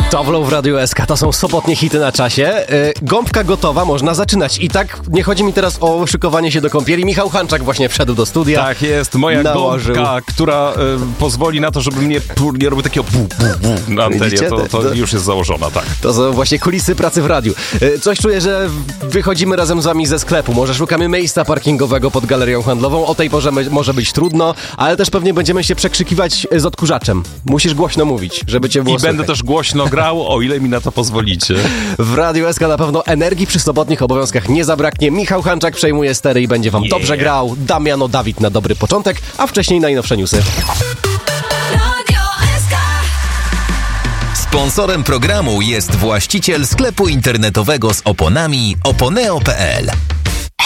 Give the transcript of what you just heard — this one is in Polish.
Towlow w Radiu SK, to są sobotnie hity na czasie. Gąbka gotowa, można zaczynać. I tak nie chodzi mi teraz o szykowanie się do kąpieli. Michał Hanczak właśnie wszedł do studia. Tak jest, moja gąbka, która pozwoli na to, żebym nie robił takiego na antenie, to już jest założona, tak. To są właśnie kulisy pracy w radiu. Coś czuję, że wychodzimy razem z wami ze sklepu. Może szukamy miejsca parkingowego pod galerią handlową. O tej porze może być trudno, ale też pewnie będziemy się przekrzykiwać z odkurzaczem. Musisz głośno mówić, żeby cię było I słychać. będę też głośno grał, o ile mi na to pozwolicie. W Radiu SK na pewno energii przy sobotnich obowiązkach nie zabraknie. Michał Hanczak przejmuje stery i będzie wam dobrze grał. Damiano Dawid na dobry początek, a wcześniej najnowsze newsy. Sponsorem programu jest właściciel sklepu internetowego z oponami oponeo.pl.